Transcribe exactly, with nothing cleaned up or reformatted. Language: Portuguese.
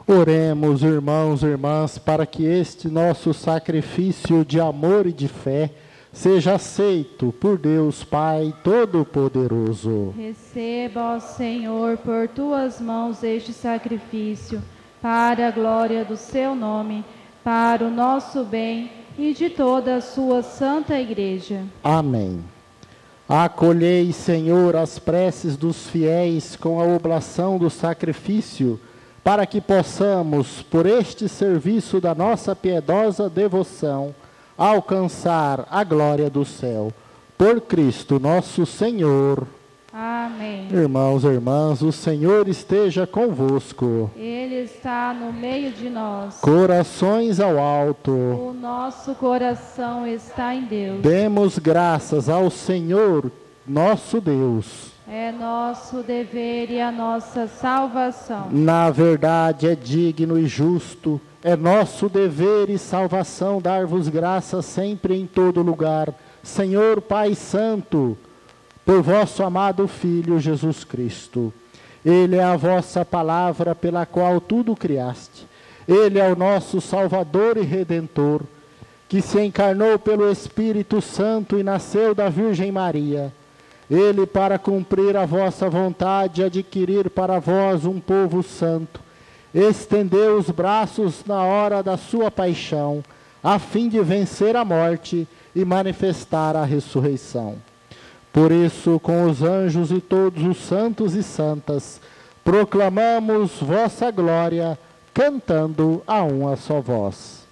Oremos, irmãos e irmãs, para que este nosso sacrifício de amor e de fé seja aceito por Deus Pai Todo-Poderoso. Receba, ó Senhor, por tuas mãos este sacrifício, para a glória do seu nome, para o nosso bem e de toda a sua santa Igreja. Amém. Acolhei, Senhor, as preces dos fiéis com a oblação do sacrifício, para que possamos, por este serviço da nossa piedosa devoção, alcançar a glória do céu. Por Cristo nosso Senhor. Amém. Irmãos e irmãs, o Senhor esteja convosco. Ele está no meio de nós. Corações ao alto. O nosso coração está em Deus. Demos graças ao Senhor, nosso Deus. É nosso dever e a nossa salvação. Na verdade, é digno e justo, é nosso dever e salvação dar-vos graças sempre e em todo lugar, Senhor Pai Santo, por vosso amado Filho Jesus Cristo. Ele é a vossa palavra pela qual tudo criaste. Ele é o nosso Salvador e Redentor, que se encarnou pelo Espírito Santo e nasceu da Virgem Maria. Ele, para cumprir a vossa vontade e adquirir para vós um povo santo, estendeu os braços na hora da sua paixão, a fim de vencer a morte e manifestar a ressurreição. Por isso, com os anjos e todos os santos e santas, proclamamos vossa glória, cantando a uma só voz.